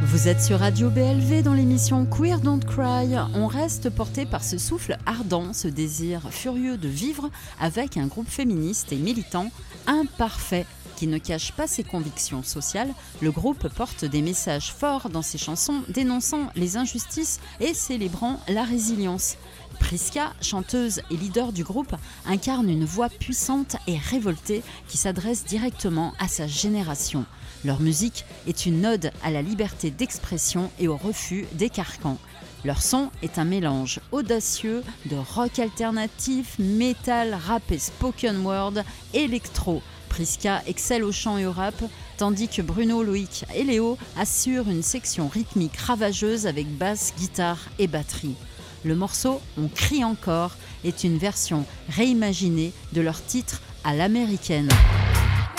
Vous êtes sur Radio BLV dans l'émission Queer Don't Cry. On reste porté par ce souffle ardent, ce désir furieux de vivre avec un groupe féministe et militant imparfait qui ne cache pas ses convictions sociales. Le groupe porte des messages forts dans ses chansons dénonçant les injustices et célébrant la résilience. Priska, chanteuse et leader du groupe, incarne une voix puissante et révoltée qui s'adresse directement à sa génération. Leur musique est une ode à la liberté d'expression et au refus des carcans. Leur son est un mélange audacieux de rock alternatif, métal, rap et spoken word, électro. Priska excelle au chant et au rap, tandis que Bruno, Loïc et Léo assurent une section rythmique ravageuse avec basse, guitare et batterie. Le morceau « On crie encore » est une version réimaginée de leur titre à l'américaine.